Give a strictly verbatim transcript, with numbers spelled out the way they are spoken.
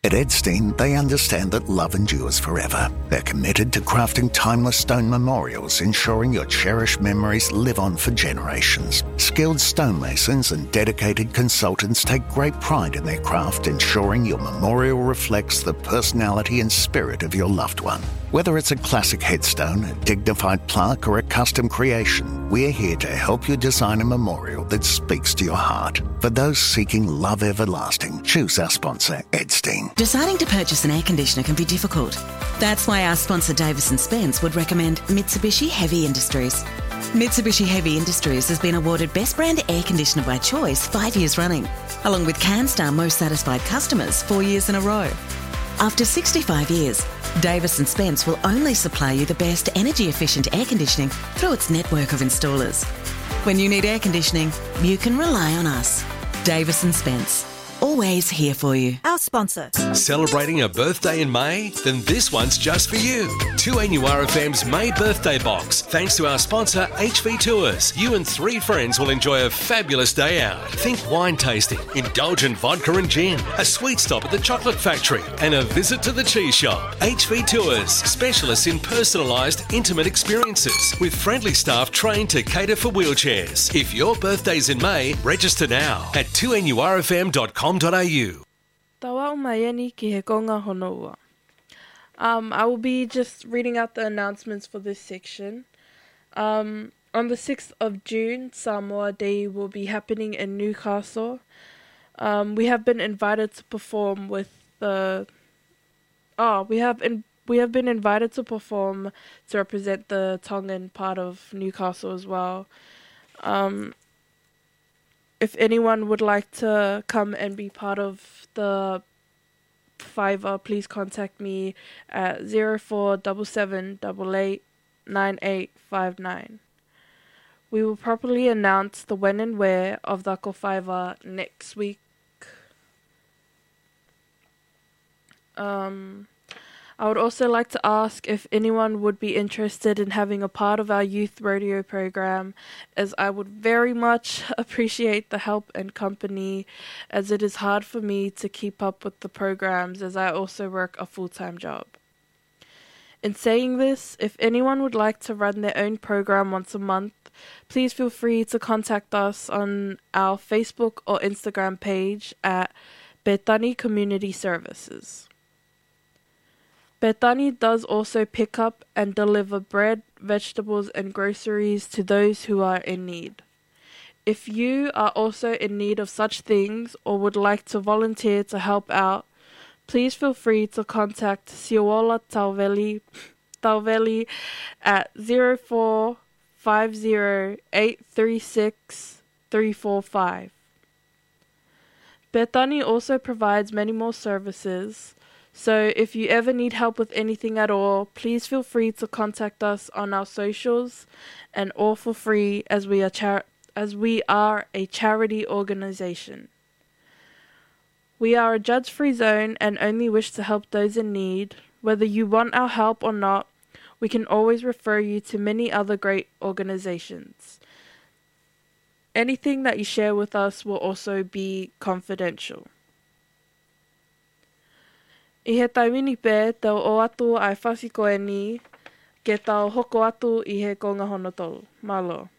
At Edstein, they understand that love endures forever. They're committed to crafting timeless stone memorials, ensuring your cherished memories live on for generations. Skilled stonemasons and dedicated consultants take great pride in their craft, ensuring your memorial reflects the personality and spirit of your loved one. Whether it's a classic headstone, a dignified plaque, or a custom creation, we're here to help you design a memorial that speaks to your heart. For those seeking love everlasting, choose our sponsor, Edstein. Deciding to purchase an air conditioner can be difficult. That's why our sponsor Davis and Spence would recommend Mitsubishi Heavy Industries. Mitsubishi Heavy Industries has been awarded Best Brand Air Conditioner by Choice five years running, along with CanStar Most Satisfied Customers four years in a row. After sixty-five years, Davis and Spence will only supply you the best energy-efficient air conditioning through its network of installers. When you need air conditioning, you can rely on us. Davis and Spence. Always here for you. Our sponsor. Celebrating a birthday in May? Then this one's just for you. two N U R F M's May birthday box. Thanks to our sponsor, H V Tours. You and three friends will enjoy a fabulous day out. Think wine tasting, indulgent vodka and gin, a sweet stop at the chocolate factory, and a visit to the cheese shop. H V Tours, specialists in personalised, intimate experiences, with friendly staff trained to cater for wheelchairs. If your birthday's in May, register now at two N U R F M dot com. Tawa umayeni ki he konga honoua. Um, I will be just reading out the announcements for this section. Um, on the sixth of June, Samoa Day will be happening in Newcastle. Um, we have been invited to perform with the... Oh, we have in, we have been invited to perform to represent the Tongan part of Newcastle as well. Um... If anyone would like to come and be part of the Fiverr, please contact me at zero four seven seven eight eight nine eight five nine. We will properly announce the when and where of the Ako Fiverr next week. Um... I would also like to ask if anyone would be interested in having a part of our youth rodeo program, as I would very much appreciate the help and company, as it is hard for me to keep up with the programs as I also work a full-time job. In saying this, if anyone would like to run their own program once a month, please feel free to contact us on our Facebook or Instagram page at Betani Community Services. Betani does also pick up and deliver bread, vegetables and groceries to those who are in need. If you are also in need of such things or would like to volunteer to help out, please feel free to contact Siola Tauveli, Tauveli at zero four five zero eight three six three four five. Betani also provides many more services. So if you ever need help with anything at all, please feel free to contact us on our socials, and all for free, as we are char- as we are a charity organization. We are a judge-free zone and only wish to help those in need. Whether you want our help or not, we can always refer you to many other great organizations. Anything that you share with us will also be confidential. I he taiwini pē, tau o atu ai whasiko e ni, ke tau hoko atu i he konga hono tolu. Malo.